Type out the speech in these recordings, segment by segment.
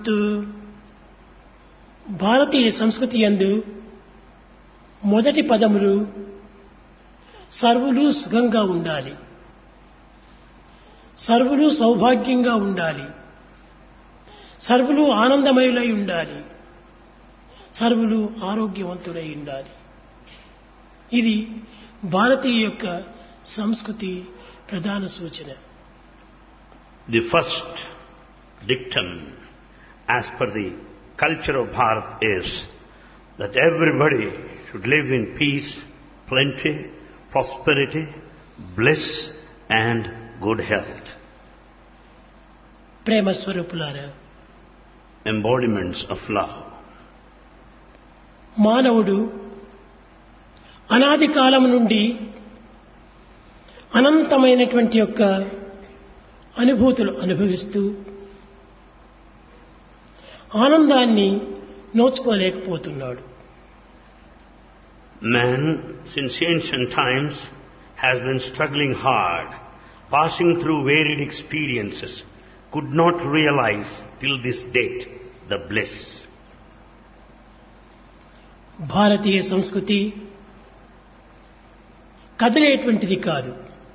చూస్తూ భారతీయ సంస్కృతి యందు మొదటి పదములు సర్వులు సుఖంగా ఉండాలి, సర్వులు సౌభాగ్యంగా ఉండాలి, సర్వులు ఆనందమయులై ఉండాలి, సర్వులు ఆరోగ్యవంతులై ఉండాలి. ఇది భారతీయ యొక్క సంస్కృతి ప్రధాన సూచన. The first dictum as per the culture of Bharat is that everybody should live in peace, plenty, prosperity, bliss and good health. ప్రేమ స్వరూపులారా, Embodiments of love. మానవుడు అనాది కాలం నుండి అనంతమైనటువంటి యొక్క అనుభూతులు అనుభవిస్తూ ఆనందాన్ని నోచుకోలేకపోతున్నాడు. Man, since ancient times, has been struggling hard, passing through varied experiences, could not realize till this date the bliss. భారతీయ సంస్కృతి కదిలేటువంటిది కాదు.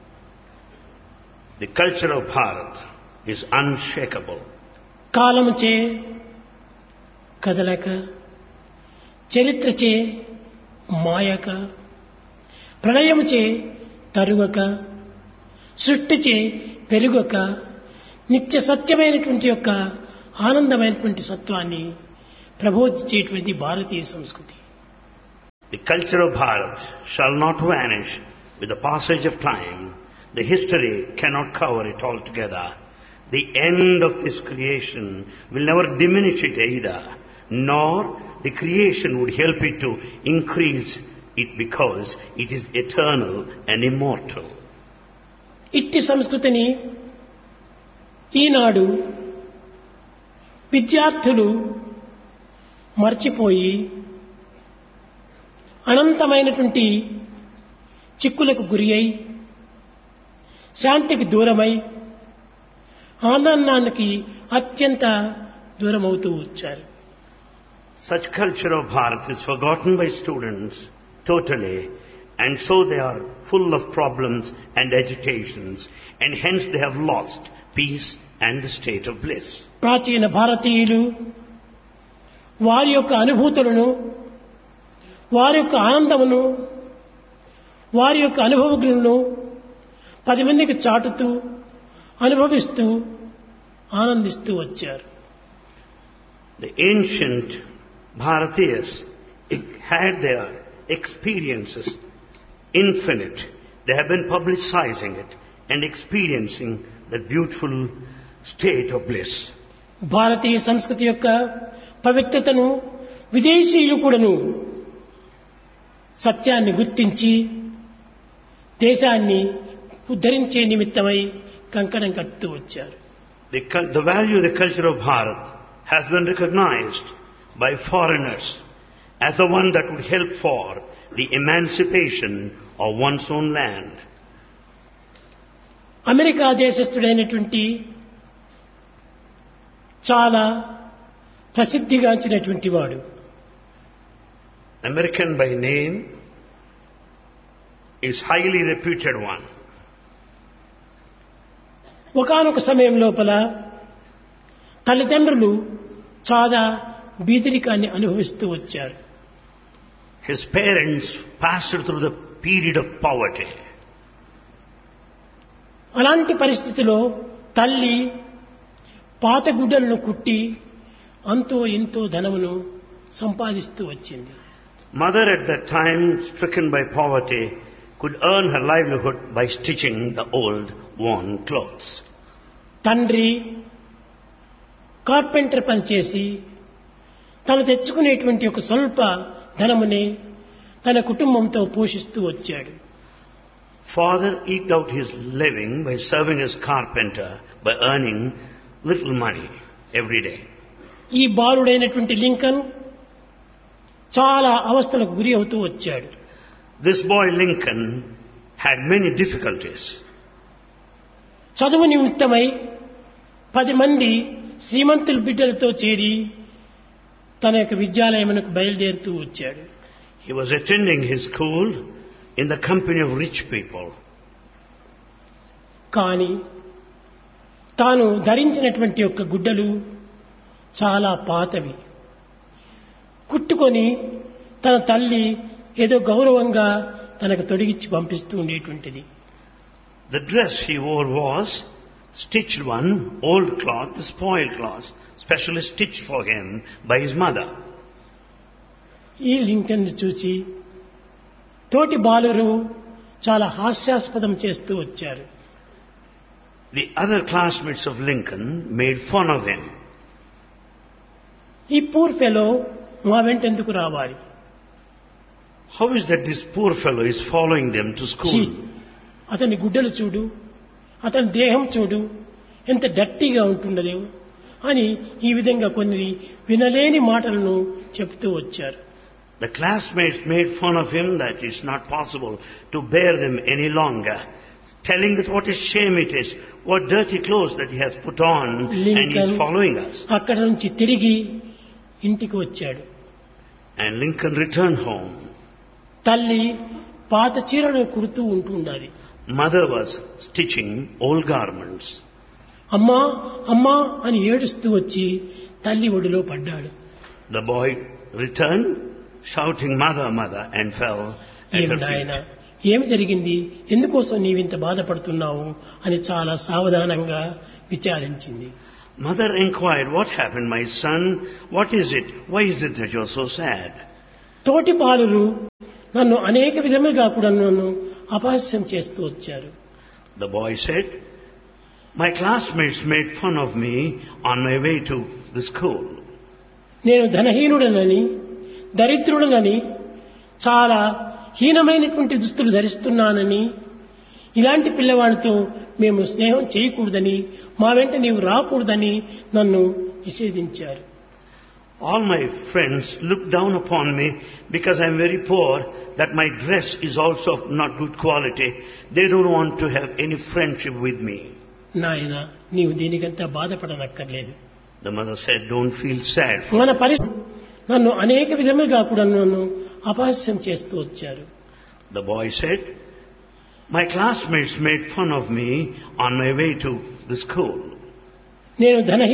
The culture of Bharat is unshakable. కాలముచే కదలక, చరిత్రచే మాయక, ప్రళయముచే తరుగక, సృష్టిచే పెరుగక, నిత్య సత్యమైనటువంటి యొక్క ఆనందమైనటువంటి సత్వాన్ని ప్రబోధించేటువంటి భారతీయ సంస్కృతి. The culture of Bharat shall not vanish with the passage of time. The history cannot cover it altogether. The end of this creation will never diminish it either, nor the creation would help it to increase it because it is eternal and immortal. ఇట్టి సంస్కృతిని ఈనాడు విద్యార్థులు మర్చిపోయి అనంతమైనటువంటి చిక్కులకు గురి అయి శాంతికి దూరమై ఆనందానికి అత్యంత దూరమవుతూ వచ్చారు. Such culture of Bharat is forgotten by students totally, and so they are full of problems and agitations, and hence they have lost peace and the state of bliss. ప్రాచీన భారతీయులు వారి యొక్క అనుభూతులను, వారి యొక్క ఆనందమును, వారి యొక్క అనుభవములను 10 మందికి చాటుతూ అనుభవిస్తూ ఆనందిస్తూ వచ్చారు. The ancient Bharatiyas had their experiences infinite. They have been publicizing it and experiencing that beautiful state of bliss. భారతీయ సంస్కృతి యొక్క పవిత్రతను విదేశీయులు కూడాను సత్యాన్ని గుర్తించి దేశాన్ని ఉద్ధరించే నిమిత్తమై కంకణం కట్టుతూ వచ్చారు. The value of the culture of Bharat has been recognized by foreigners as the one that would help for the emancipation of one's own land. America దేశస్థుడైనటువంటి చాలా ప్రసిద్ధిగాంచినటువంటి వాడు, American by name, is highly reputed one. ఒకానొక సమయం లోపల తల్లిదండ్రులు చాలా బీదరికాన్ని అనుభవిస్తూ వచ్చారు. His parents passed through the period of poverty. అలాంటి పరిస్థితిలో తల్లి పాత గుడ్డలను కుట్టి అంతో ఎంతో ధనమును సంపాదిస్తూ వచ్చింది. Mother at that time, stricken by poverty, could earn her livelihood by stitching the old worn clothes. తండ్రి కార్పెంటర్ పనిచేసి తను తెచ్చుకునేటువంటి ఒక స్వల్ప ధనముని తన కుటుంబంతో పోషిస్తూ వచ్చాడు. Father eked out his living by serving as carpenter, by earning little money every day. ఈ బాలుడైనటువంటి లింకన్ చాలా అవస్థలకు గురి అవుతూ వచ్చాడు. This boy Lincoln had many difficulties. చదువు నిమిత్తమై 10 మంది శ్రీమంతుల బిడ్డలతో చేరి తన యొక్క విద్యాలయమునకు బయలుదేరుతూ వచ్చాడు. He was attending his school in the company of rich people. కానీ తాను ధరించినటువంటి యొక్క గుడ్డలు చాలా పాతవి. కుట్టుకొని తన తల్లి ఏదో గౌరవంగా తనకు తొడిగిచ్చి పంపిస్తూ ఉండేటువంటిది. The dress he wore was stitched one, old cloth, spoiled cloth, specially stitched for him by his mother. ఈ లింకన్ చూసి తోటి బాలురు చాలా హాస్యాస్పదం చేస్తూ వచ్చారు. The other classmates of Lincoln made fun of him. ఈ పూర్ ఫెలో మా వెంట ఎందుకు రావాలి? How is that this poor fellow is following them to school? అతని గుడ్డలు చూడు, అతని దేహం చూడు, ఎంత డట్టిగా ఉంటుండదో అని ఈ విధంగా కొన్ని వినలేని మాటలను చెప్తూ వచ్చారు. The classmates made fun of him that it's not possible to bear them any longer, telling that what a shame it is, what dirty clothes that he has put on and he is following us. అక్కడ నుంచి తిరిగి ఇంటికి వచ్చాడు. And Lincoln returned home. తల్లి పాత చీరను కుడుతూ ఉంటుండాలి. Mother was stitching old garments. అమ్మా అమ్మా అని ఏడుస్తూ వచ్చి తల్లి ఒడిలో పడ్డాడు. The boy returned shouting mother mother and fell at her feet. ఏమి జరిగింది, ఎందుకోసం నీవింత బాధపడుతున్నావు అని చాలా సావధానంగా విచారించింది. Mother inquired, what happened, my son? What is it? Why is it that you are so sad? తోటి బాలురు నన్ను అనేక విధములుగా కూడా నన్ను అపహాస్యం చేస్తూ వచ్చారు. The boy said, my classmates made fun of me on my way to the school. నేను ధనహీనుడనని, దరిద్రుడనని, చాలా హీనమైనటువంటి దుస్తులు ధరిస్తున్నానని, ఇలాంటి పిల్లవాడితో మేము స్నేహం చేయకూడదని, మా వెంట నీవు రాకూడదని నన్ను నిషేధించారు. All my friends look down upon me because I am very poor, that my dress is also of not good quality. They don't want to have any friendship with me. నాయన, నీవు దీనికంతా బాధపడనక్కర్లేదు. The mother said, don't feel sad. మన నన్ను అనేక విధములుగా కూడా నన్ను అపహాస్యం చేస్తూ వచ్చారు. The boy said, my classmates made fun of me on my way to the school. నేను